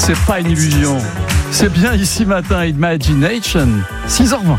c'est pas une illusion. C'est bien ici matin, Imagination, 6h20.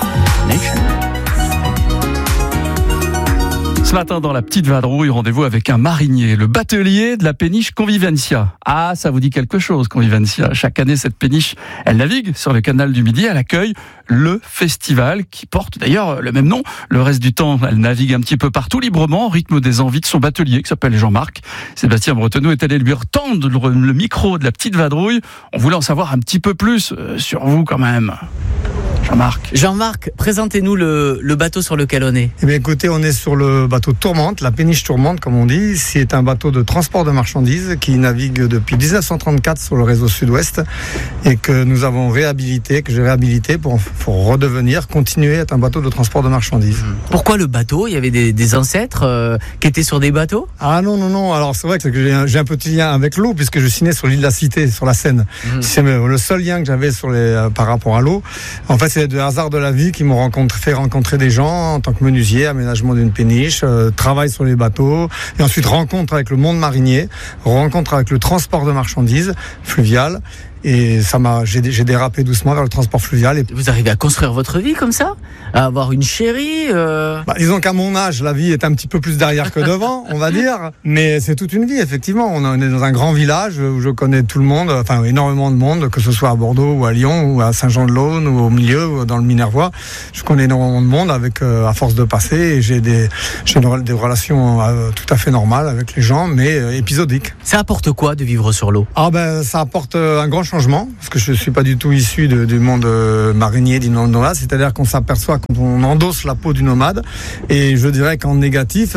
Ce matin, dans la petite vadrouille, rendez-vous avec un marinier, le batelier de la péniche Convivencia. Ah, ça vous dit quelque chose, Convivencia. Chaque année, cette péniche, elle navigue sur le canal du Midi. Elle accueille le festival qui porte d'ailleurs le même nom. Le reste du temps, elle navigue un petit peu partout librement, au rythme des envies de son batelier qui s'appelle Jean-Marc. Sébastien Bretonneau est allé lui retendre le micro de la petite vadrouille. On voulait en savoir un petit peu plus sur vous quand même. Jean-Marc, présentez-nous le bateau sur lequel on est. Eh bien, écoutez, on est sur le bateau Tourmente, la péniche Tourmente, comme on dit. C'est un bateau de transport de marchandises qui navigue depuis 1934 sur le réseau sud-ouest et que nous avons réhabilité, que j'ai réhabilité pour continuer à être un bateau de transport de marchandises. Pourquoi le bateau ? Il y avait des ancêtres qui étaient sur des bateaux ? Ah non. Alors, c'est vrai que j'ai un petit lien avec l'eau puisque je suis né sur l'île de la Cité, sur la Seine. C'est le seul lien que j'avais par rapport à l'eau. En fait, c'est le hasard de la vie qui m'ont fait rencontrer des gens en tant que menuisier, aménagement d'une péniche, travail sur les bateaux, et ensuite rencontre avec le monde marinier, rencontre avec le transport de marchandises fluvial. Et j'ai dérapé doucement vers le transport fluvial. Et vous arrivez à construire votre vie comme ça ? À avoir une chérie disons qu'à mon âge, la vie est un petit peu plus derrière que devant, on va dire. Mais c'est toute une vie, effectivement. On est dans un grand village où je connais tout le monde, enfin énormément de monde, que ce soit à Bordeaux ou à Lyon ou à Saint-Jean-de-Laune ou au milieu ou dans le Minervois. Je connais énormément de monde à force de passer, et j'ai des relations tout à fait normales avec les gens, mais épisodiques. Ça apporte quoi de vivre sur l'eau ? Ça apporte un grand changement, parce que je ne suis pas du tout issu du monde marinier, du monde nomade, c'est-à-dire qu'on s'aperçoit quand on endosse la peau du nomade, et je dirais qu'en négatif,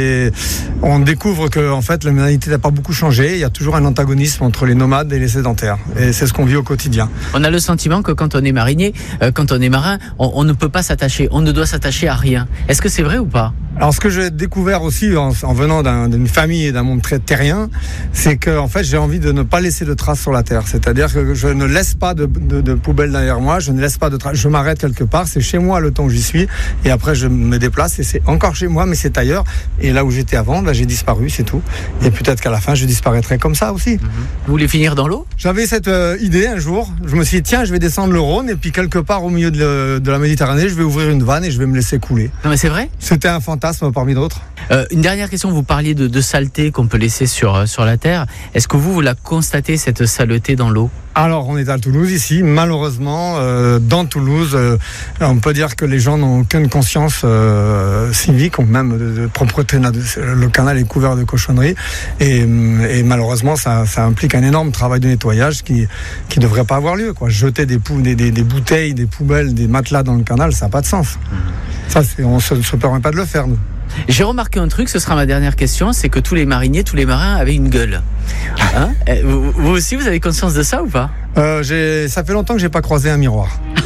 on découvre que en fait, l'humanité n'a pas beaucoup changé, il y a toujours un antagonisme entre les nomades et les sédentaires, et c'est ce qu'on vit au quotidien. On a le sentiment que quand on est marinier, quand on est marin, on ne peut pas s'attacher, on ne doit s'attacher à rien. Est-ce que c'est vrai ou pas ? Alors, ce que j'ai découvert aussi en venant d'une famille et d'un monde très terrien, c'est que en fait, j'ai envie de ne pas laisser de traces sur la terre. C'est-à-dire que je ne laisse pas de poubelle derrière moi, je ne laisse pas de traces. Je m'arrête quelque part, c'est chez moi le temps où j'y suis, et après je me déplace et c'est encore chez moi, mais c'est ailleurs. Et là où j'étais avant, j'ai disparu, c'est tout. Et peut-être qu'à la fin, je disparaîtrai comme ça aussi. Vous voulez finir dans l'eau ? J'avais cette idée un jour. Je me suis dit, tiens, je vais descendre le Rhône, et puis quelque part au milieu de la Méditerranée, je vais ouvrir une vanne et je vais me laisser couler. Non mais c'est vrai ? C'était un fantasme parmi d'autres. Une dernière question, vous parliez de saleté qu'on peut laisser sur la terre. Est-ce que vous la constatez, cette saleté dans l'eau ? Alors, on est à Toulouse ici. Malheureusement, dans Toulouse, on peut dire que les gens n'ont aucune conscience civique, ou même de propreté. Le canal est couvert de cochonneries, et malheureusement, ça implique un énorme travail de nettoyage qui devrait pas avoir lieu, quoi. Jeter des bouteilles, des poubelles, des matelas dans le canal, ça n'a pas de sens. Ça, on se permet pas de le faire, nous. J'ai remarqué un truc, ce sera ma dernière question, c'est que tous les mariniers, tous les marins avaient une gueule. Hein ? Vous aussi, vous avez conscience de ça ou pas ? Ça fait longtemps que j'ai pas croisé un miroir.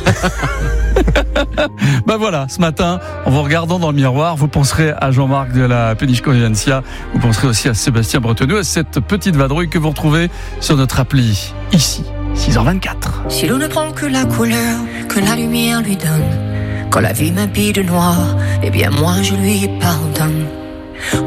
Voilà, ce matin, en vous regardant dans le miroir, vous penserez à Jean-Marc de la péniche Convivencia, vous penserez aussi à Sébastien Bretonneau, à cette petite vadrouille que vous retrouvez sur notre appli, ici, 6h24. Si l'eau ne prend que la couleur que la lumière lui donne, quand la vie m'habille de noir, eh bien moi je lui pardonne.